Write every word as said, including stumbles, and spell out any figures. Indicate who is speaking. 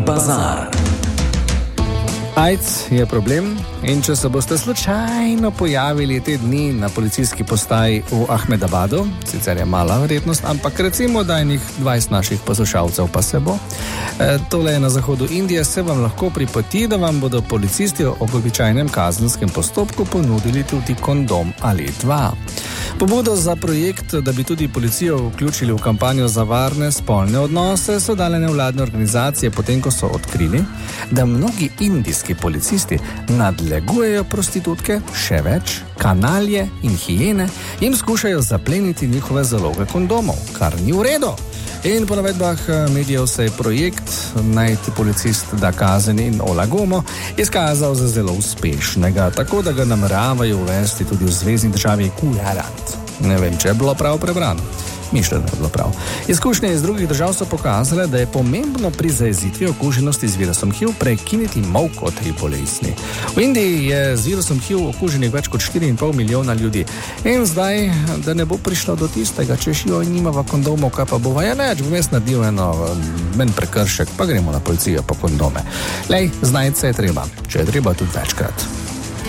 Speaker 1: bazar.
Speaker 2: AIDS je problem in če se boste slučajno pojavili te dni na policijski postaji v Ahmedabadu, sicer je mala verjetnost, ampak recimo, da enih dvajset naših poslušalcev pa se bo. E, tole je na zahodu Indije, se vam lahko pripoti, da vam bodo policisti ob običajnem kazenskem postopku ponudili tudi kondom ali dva. Pobudo za projekt, da bi tudi policijo vključili v kampanjo za varne spolne odnose, so dale nevladne organizacije, potem ko so odkrili, da mnogi indijski policisti nadlegujejo prostitutke, še več, kanalje in hijene, jim skušajo zapleniti njihove zaloge kondomov, kar ni v redu. In po navedbah medijev se je projekt Najti policist da kazen in Olagomo izkazal za zelo uspešnega, tako da ga nameravajo uvesti tudi v zvezni državi Gujarat. Ne vem, če je bilo prav prebrano. Mišljeno je bilo prav. Izkušnje iz drugih držav so pokazale, da je pomembno pri zajezitvi okuženosti z virusom H I V prekiniti molk o tej bolezni. V Indiji je z virusom H I V okuženih več kot štiri in pol milijona ljudi. In zdaj, da ne bo prišlo do tistega, če šijo in nimava kondomov, kaj pa bova, ja neč, bom jaz naredil eno men prekršek, pa gremo na policijo po kondome. Lej, znajti se je treba, če je treba tudi večkrat.